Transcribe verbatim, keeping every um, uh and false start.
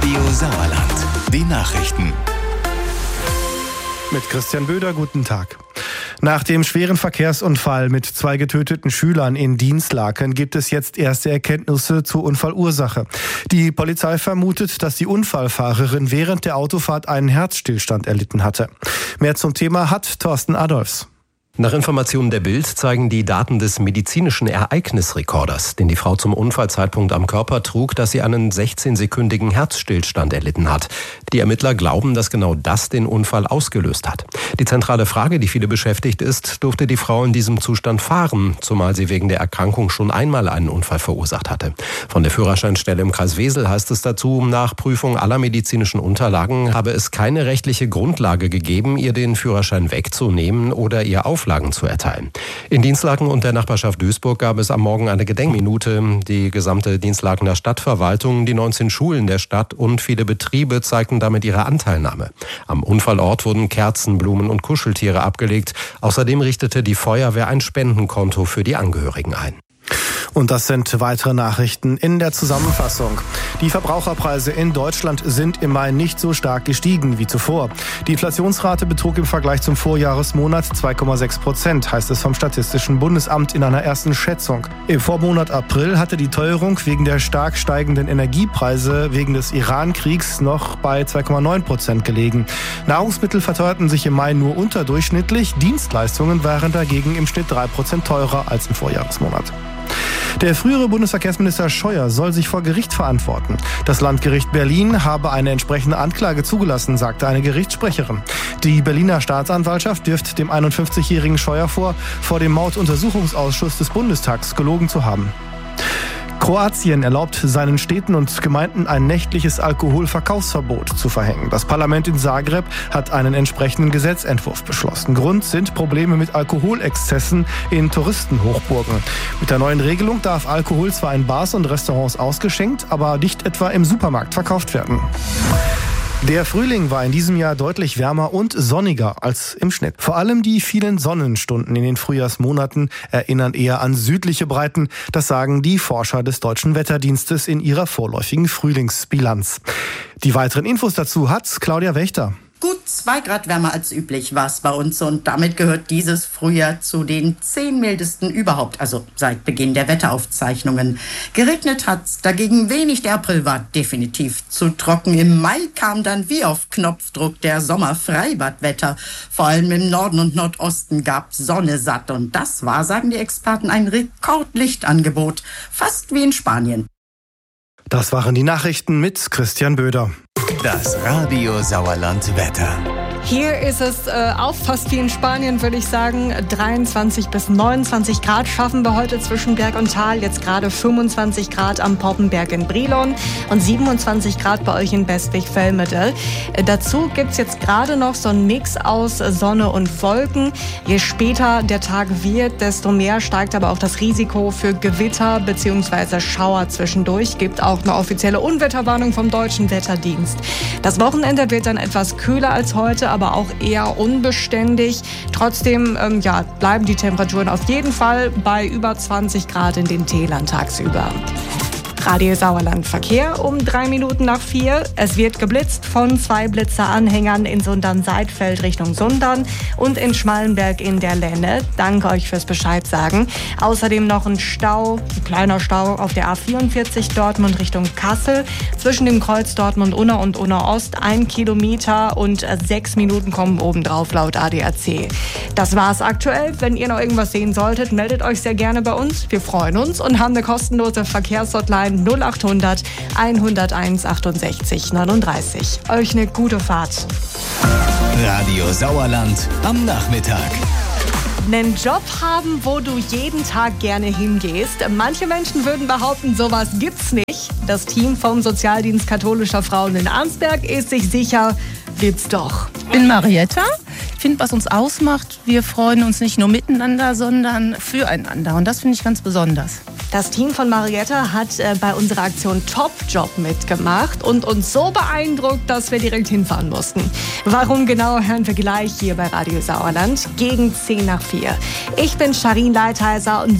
Radio Sauerland. Die Nachrichten. Mit Christian Böder, guten Tag. Nach dem schweren Verkehrsunfall mit zwei getöteten Schülern in Dinslaken gibt es jetzt erste Erkenntnisse zur Unfallursache. Die Polizei vermutet, dass die Unfallfahrerin während der Autofahrt einen Herzstillstand erlitten hatte. Mehr zum Thema hat Thorsten Adolfs. Nach Informationen der Bild zeigen die Daten des medizinischen Ereignisrekorders, den die Frau zum Unfallzeitpunkt am Körper trug, dass sie einen sechzehnsekündigen Herzstillstand erlitten hat. Die Ermittler glauben, dass genau das den Unfall ausgelöst hat. Die zentrale Frage, die viele beschäftigt, ist, durfte die Frau in diesem Zustand fahren, zumal sie wegen der Erkrankung schon einmal einen Unfall verursacht hatte. Von der Führerscheinstelle im Kreis Wesel heißt es dazu, nach Prüfung aller medizinischen Unterlagen habe es keine rechtliche Grundlage gegeben, ihr den Führerschein wegzunehmen oder ihr auf Auflagen zu erteilen. In Dinslaken und der Nachbarschaft Duisburg gab es am Morgen eine Gedenkminute. Die gesamte Dinslakener Stadtverwaltung, die neunzehn Schulen der Stadt und viele Betriebe zeigten damit ihre Anteilnahme. Am Unfallort wurden Kerzen, Blumen und Kuscheltiere abgelegt. Außerdem richtete die Feuerwehr ein Spendenkonto für die Angehörigen ein. Und das sind weitere Nachrichten in der Zusammenfassung. Die Verbraucherpreise in Deutschland sind im Mai nicht so stark gestiegen wie zuvor. Die Inflationsrate betrug im Vergleich zum Vorjahresmonat zwei Komma sechs Prozent, heißt es vom Statistischen Bundesamt in einer ersten Schätzung. Im Vormonat April hatte die Teuerung wegen der stark steigenden Energiepreise wegen des Iran-Kriegs noch bei zwei Komma neun Prozent gelegen. Nahrungsmittel verteuerten sich im Mai nur unterdurchschnittlich, Dienstleistungen waren dagegen im Schnitt drei Prozent teurer als im Vorjahresmonat. Der frühere Bundesverkehrsminister Scheuer soll sich vor Gericht verantworten. Das Landgericht Berlin habe eine entsprechende Anklage zugelassen, sagte eine Gerichtssprecherin. Die Berliner Staatsanwaltschaft wirft dem einundfünfzigjährigen Scheuer vor, vor dem Morduntersuchungsausschuss des Bundestags gelogen zu haben. Kroatien erlaubt seinen Städten und Gemeinden ein nächtliches Alkoholverkaufsverbot zu verhängen. Das Parlament in Zagreb hat einen entsprechenden Gesetzentwurf beschlossen. Grund sind Probleme mit Alkoholexzessen in Touristenhochburgen. Mit der neuen Regelung darf Alkohol zwar in Bars und Restaurants ausgeschenkt, aber nicht etwa im Supermarkt verkauft werden. Der Frühling war in diesem Jahr deutlich wärmer und sonniger als im Schnitt. Vor allem die vielen Sonnenstunden in den Frühjahrsmonaten erinnern eher an südliche Breiten. Das sagen die Forscher des Deutschen Wetterdienstes in ihrer vorläufigen Frühlingsbilanz. Die weiteren Infos dazu hat Claudia Wächter. Gut zwei Grad wärmer als üblich war es bei uns und damit gehört dieses Frühjahr zu den zehn mildesten überhaupt, also seit Beginn der Wetteraufzeichnungen. Geregnet hat's dagegen wenig, der April war definitiv zu trocken. Im Mai kam dann wie auf Knopfdruck der Sommerfreibadwetter. Vor allem im Norden und Nordosten gab Sonne satt und das war, sagen die Experten, ein Rekordlichtangebot, fast wie in Spanien. Das waren die Nachrichten mit Christian Böder. Das Radio Sauerland Wetter. Hier ist es äh, auch fast wie in Spanien, würde ich sagen. dreiundzwanzig bis neunundzwanzig Grad schaffen wir heute zwischen Berg und Tal. Jetzt gerade fünfundzwanzig Grad am Poppenberg in Brilon und siebenundzwanzig Grad bei euch in Bestwig-Velmede. Äh, dazu gibt's jetzt gerade noch so einen Mix aus Sonne und Wolken. Je später der Tag wird, desto mehr steigt aber auch das Risiko für Gewitter bzw. Schauer zwischendurch. Gibt auch eine offizielle Unwetterwarnung vom Deutschen Wetterdienst. Das Wochenende wird dann etwas kühler als heute, aber auch eher unbeständig. Trotzdem ähm, ja, bleiben die Temperaturen auf jeden Fall bei über zwanzig Grad in den Tälern tagsüber. Radio Sauerland Verkehr um drei Minuten nach vier. Es wird geblitzt von zwei Blitzeranhängern in Sundern-Seidfeld Richtung Sundern und in Schmallenberg in der Lenne. Danke euch fürs Bescheid sagen. Außerdem noch ein Stau, ein kleiner Stau auf der A vierundvierzig Dortmund Richtung Kassel. Zwischen dem Kreuz Dortmund-Unna und Unna-Ost ein Kilometer und sechs Minuten kommen obendrauf laut A D A C. Das war's aktuell. Wenn ihr noch irgendwas sehen solltet, meldet euch sehr gerne bei uns. Wir freuen uns und haben eine kostenlose Verkehrshotline null acht hundert hunderteins achtundsechzig neununddreißig. Euch eine gute Fahrt. Radio Sauerland am Nachmittag. Einen Job haben, wo du jeden Tag gerne hingehst. Manche Menschen würden behaupten, sowas gibt's nicht. Das Team vom Sozialdienst katholischer Frauen in Arnsberg ist sich sicher, gibt's doch. Ich bin Marietta. Ich finde, was uns ausmacht, wir freuen uns nicht nur miteinander, sondern füreinander. Und das finde ich ganz besonders. Das Team von Marietta hat äh, bei unserer Aktion Top Job mitgemacht und uns so beeindruckt, dass wir direkt hinfahren mussten. Warum genau, hören wir gleich hier bei Radio Sauerland gegen zehn nach vier. Ich bin Sharin Leitheiser und